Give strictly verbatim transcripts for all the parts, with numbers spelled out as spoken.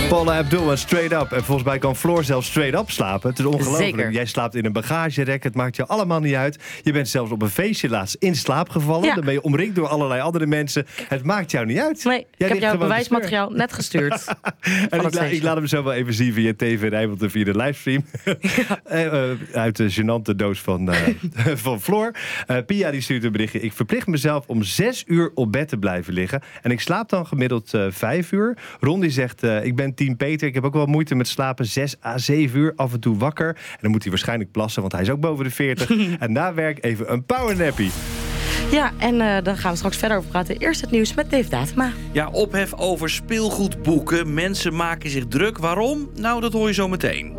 Paula Abdul en Straight Up. En volgens mij kan Floor zelfs straight up slapen. Het is ongelooflijk. Zeker. Jij slaapt in een bagagerek. Het maakt je allemaal niet uit. Je bent zelfs op een feestje laatst in slaap gevallen. Ja. Dan ben je omringd door allerlei andere mensen. Het maakt jou niet uit. Nee, Jij ik heb ligt jouw gewoon bewijsmateriaal net gestuurd. en ik, la, ik laat hem zo wel even zien via T V Rijnmond via de livestream. Ja. uh, uit de gênante doos van, uh, van Floor. Uh, Pia die stuurt een berichtje. Ik verplicht mezelf om zes uur op bed te blijven liggen. En ik slaap dan gemiddeld uh, vijf uur. Ron die zegt, uh, ik ben team Peter. Ik heb ook wel moeite met slapen. Zes à zeven uur af en toe wakker. En dan moet hij waarschijnlijk plassen, want hij is ook boven de veertig. En na werk even een powernappie. Ja, en uh, daar gaan we straks verder over praten. Eerst het nieuws met Dave Datema. Ja, ophef over speelgoedboeken. Mensen maken zich druk. Waarom? Nou, dat hoor je zo meteen.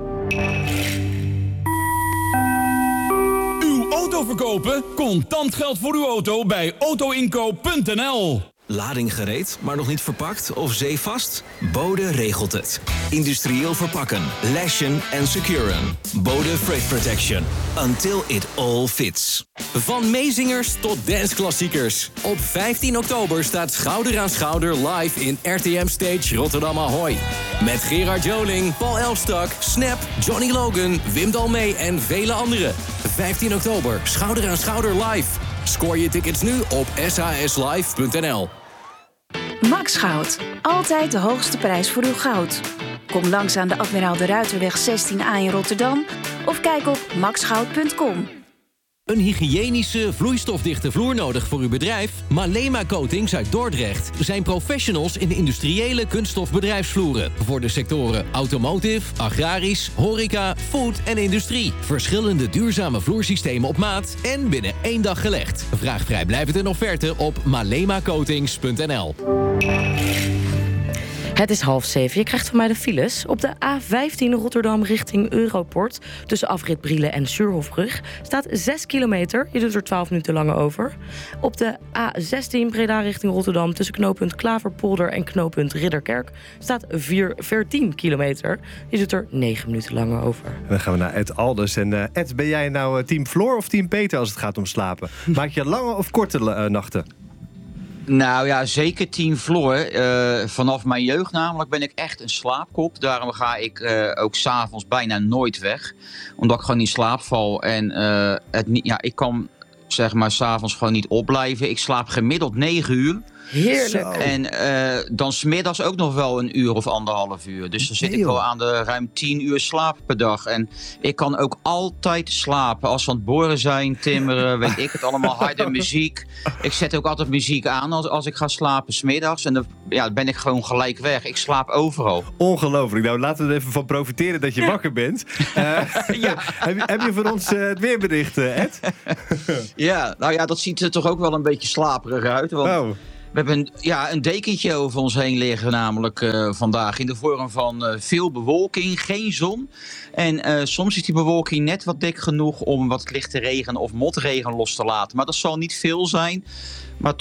Uw auto verkopen? Contant geld voor uw auto bij autoinkoop punt n l. Lading gereed, maar nog niet verpakt of zeevast? Bode regelt het. Industrieel verpakken, lashen en securen. Bode Freight Protection. Until it all fits. Van meezingers tot danceklassiekers. Op vijftien oktober staat Schouder aan Schouder live in R T M Stage Rotterdam Ahoy. Met Gerard Joling, Paul Elstak, Snap, Johnny Logan, Wim Dalmee en vele anderen. vijftien oktober, Schouder aan Schouder live. Scoor je tickets nu op s h s live punt n l. Max Goud. Altijd de hoogste prijs voor uw goud. Kom langs aan de Admiraal de Ruiterweg zestien A in Rotterdam of kijk op max goud punt com. Een hygiënische, vloeistofdichte vloer nodig voor uw bedrijf? Malema Coatings uit Dordrecht zijn professionals in de industriële kunststof bedrijfsvloeren. Voor de sectoren automotive, agrarisch, horeca, food en industrie. Verschillende duurzame vloersystemen op maat en binnen één dag gelegd. Vraag vrijblijvend een offerte op malema coatings punt n l. Het is half zeven. Je krijgt van mij de files. Op de A vijftien Rotterdam richting Europort, tussen afrit Brielen en Suurhofbrug, staat zes kilometer. Je doet er twaalf minuten langer over. Op de A zestien Breda richting Rotterdam, tussen knooppunt Klaverpolder en knooppunt Ridderkerk, staat veertien kilometer. Je doet er negen minuten langer over. En dan gaan we naar Ed Alders. En uh, Ed, ben jij nou uh, team Floor of team Peter als het gaat om slapen? Maak je lange of korte uh, nachten? Nou ja, zeker team Floor. Uh, vanaf mijn jeugd namelijk ben ik echt een slaapkop. Daarom ga ik uh, ook 's avonds bijna nooit weg. Omdat ik gewoon in slaap val. En uh, het niet, ja, ik kan zeg maar 's avonds gewoon niet opblijven. Ik slaap gemiddeld negen uur. Heerlijk. En uh, dan 's middags ook nog wel een uur of anderhalf uur. Dus dan zit ik wel aan de ruim tien uur slaap per dag. En ik kan ook altijd slapen. Als we aan het boren zijn, timmeren, weet ik het allemaal, harde muziek. Ik zet ook altijd muziek aan als, als ik ga slapen 's middags. En dan ja, ben ik gewoon gelijk weg. Ik slaap overal. Ongelooflijk. Nou, laten we er even van profiteren dat je wakker bent. Uh, ja. heb, je, heb je voor ons uh, het weerbericht, uh, Ed? Ja, nou ja, dat ziet er toch ook wel een beetje slaperig uit. Want oh. we hebben een, ja, een dekentje over ons heen liggen namelijk uh, vandaag. In de vorm van uh, veel bewolking, geen zon. En uh, soms is die bewolking net wat dik genoeg om wat lichte regen of motregen los te laten. Maar dat zal niet veel zijn. Maar